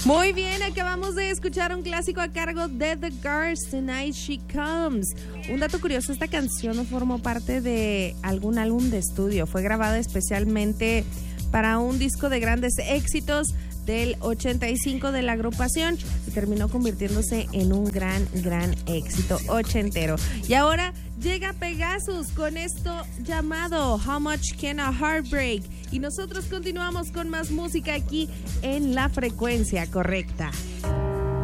Muy bien, acabamos de escuchar un clásico a cargo de The Girls, Tonight She Comes. Un dato curioso, esta canción no formó parte de algún álbum de estudio. Fue grabada especialmente para un disco de grandes éxitos del 85 de la agrupación y terminó convirtiéndose en un gran éxito ochentero. Y ahora llega Pegasus con esto llamado How Much Can a Heart Break? Y nosotros continuamos con más música aquí en la frecuencia correcta.